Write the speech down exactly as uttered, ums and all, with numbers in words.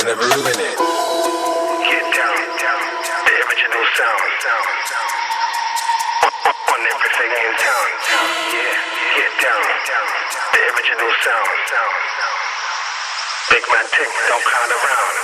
Never ruin it. Get down, down, the original sound, sound, sound. On everything in town, yeah. Get down, down, the original sound, sound, sound. Big man ting, don't clown around.